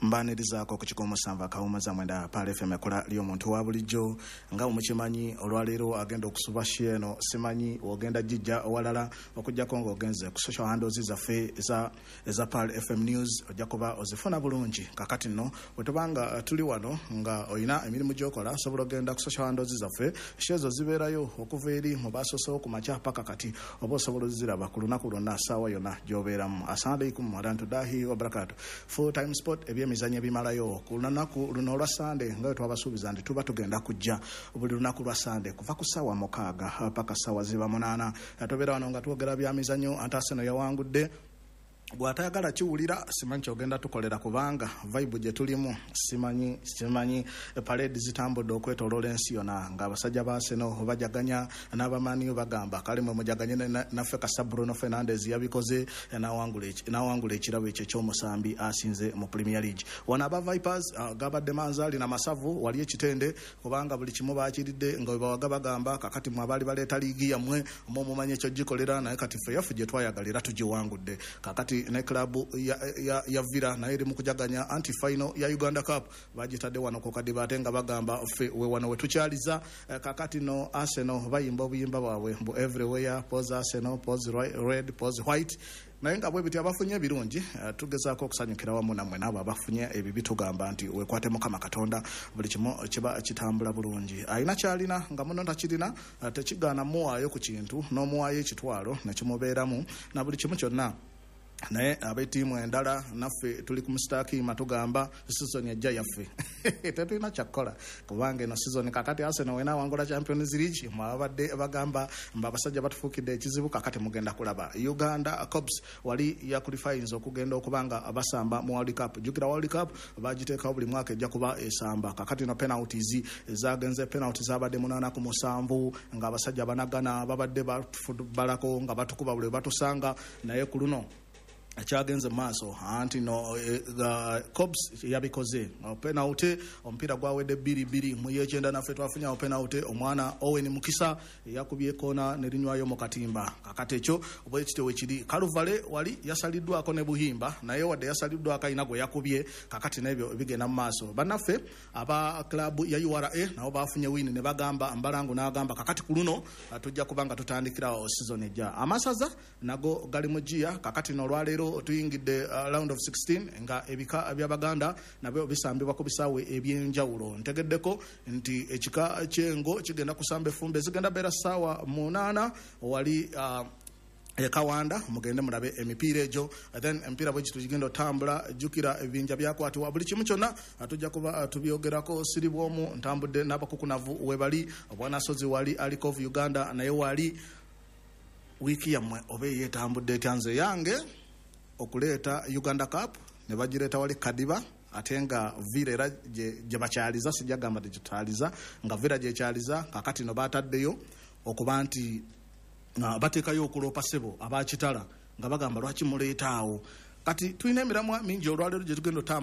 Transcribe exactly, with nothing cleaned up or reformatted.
mbanirizaako ku kikomo samba kawumaza mwenda pale F M ekola lyo muntu wa bulijjo nga umukimanyi olwaleero agenda okusuba shieno simanyi ogenda jijja owalala okujjako ng'ogenze ku social handles zaffe eza eza pale F M news ojja kuba ozifuna bulungi kakati nno wetubanga tuli wano nga oyina emirimu gy'okola sobola ogenda ku social handles zaffe shezo zibeerayo okuva eri mu basoso ku makya paka kati oba osobola oziraba ku lunaku lwonna ssaawa yonna gy'obeeramu. Assalamu alaikum warahmatullahi wabarakatuh. Full time sport ebyemizannyo bimalayo ku lunaku luno lwa Sunday nga bwe twabasuubiza nti tuba tugenda kujja buli lunaku lwa Sunday kuva ku ssaawa mukaaga paka ssaawa ziba munaana. Tobeera wano nga twogera bya mizannyo ate Arsenal yawangudde. Bw'atayagala kiwulira simanyi kyogenda tukolera kubanga vibe gye tulimu simanyi simanyi parade zitambudde okwetoloola ensi yonna ng'abasajja ba Arsenal bajaganya n'abamani bagamba kale mwe mujaganye naffe kasa Bruno Fernandes yabikoze n'awangula ekirabo ekyo ky'omusambi asinze mu Premier League. Wano aba Vipers uh, gabadde manzaali na masavu wali ekitende kubanga buli kimu bakiridde nga bwe bawaga bagamba kakati mwe abaali baleeta liigi yammwe mu mumanyi ekyo gikolera naye kati ffe yaffe gye twayagalira tugiwangudde kakati ne club ya, ya, ya Villa naye eri mu kujaganya anti final ya Uganda Cup bagitadde wano ku kadibate nga bagamba ffe we wano we tukyaliza eh, kakati no Arsenal bayimba obuyimba bwabwe mbu everywhere pose Arsenal pose red pose white naye nga bwe biti abafunye ebirungi uh, tugezaako okusanyukira wamu nammwe n'abo abafunye ebibi tugamba nti wekwate Mukama Katonda buli kimu kiba kitambula bulungi. Alina kyalina nga muno takirina uh, tekigaana muwaayo ku kintu n'omuwaayo ekitwalo nekimubeeramu na buli kimu kyonna naye ab'ettiimu endala naffe tuli ku mustakiima tugamba season ejja yaffe tetulina kyakkola kubanga eno season kakati Arsenal wena wangula Champions League mwabadde bagamba mba abasajja batufuukidde ekizibu kakati mugenda kulaba Uganda Cops wali yakulifayinza okugenda okubanga abasamba mu World Cup. Jukira World Cup bagiteekawo buli mwaka ejja kuba esamba kakati no penalties ezagenze penalties abadde munaana ku musanvu nga abasajja banagana babadde batubalako nga batukuba buli batusanga naye ku luno akyagenze maaso anti no uh, Cops yabikoze penalty omupiira gwawedde bbiri bbiri mu yekyenda naffe twafunya penalty omwana Owen Mukisa yakubye kona ne linywayo mu katimba kakati ekyo obwe kitewe kiri Kaluvale wali yasaliddwako ne Buhimba naye wadde yasaliddwako ayina gwe yakubye kakati nebyo bigenda mu maaso. Bannaffe aba club ya U R A nabo bafunye win ne bagamba Mbalangu n'agamba kakati ku luno tujja kubanga tutandikirawo season ejja. Amasaza nago gali mu gia kakati no lwaleero tuyingidde uh, round of sixteen nga ebika by'Abaganda nabyo bisambibwa ku bisaawe ebyenjawulo. Ntegeddeko nti ekika kyengo kigenda kusamba effumbe zigenda beera ssaawa munaana wali uh, Kawanda mugende mulabe emipiira egyo then empiira bwe kitu kigenda otambula jukira ebinja byakwatibwa buli kimu kyonna atujja kuba tubyogerako siribwomu ntambudde n'abakukunavu we bali Bwanasozi wali aliko Uganda naye wali wiki yammwe obe yetambudde tyanze yange okuleeta Uganda Cup ne bagireeta wali Kadiba ate nga Villa era gye bakyaliza sijja gamba tegitaliza nga Villa gye kyaliza kakati no bataddeyo okuba nti uh, bateekayo okuloopa ssebo abakitala nga bagamba lwaki muleetaawo kati tulina emiramwa mingi olwaleero gye tugenda